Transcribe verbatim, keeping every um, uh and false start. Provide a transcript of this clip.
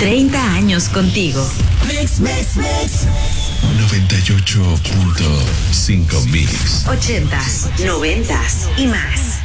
treinta años contigo. Mix, mix, mix. noventa y ocho punto cinco Mix. Ochentas, noventas y más.